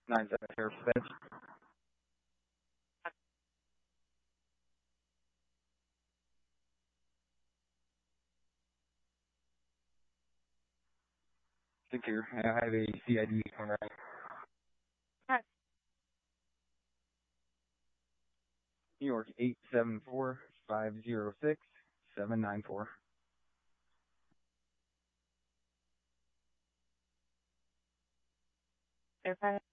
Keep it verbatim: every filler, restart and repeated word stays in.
nine seven here for bench. Six here. I have a C I D coming right. Hi. New York eight seven four five zero six seven nine four. Verify.